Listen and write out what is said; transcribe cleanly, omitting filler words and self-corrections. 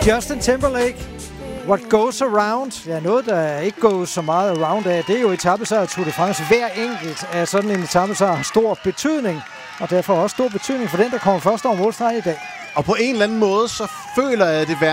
Justin Timberlake, What Goes Around. Ja, noget, der ikke goes så meget around af, det er jo etapesejr Tour de France. Hver enkelt af sådan en etapesejr har stor betydning, og derfor også stor betydning for den, der kommer først over målstregen i dag. Og på en eller anden måde, så føler jeg det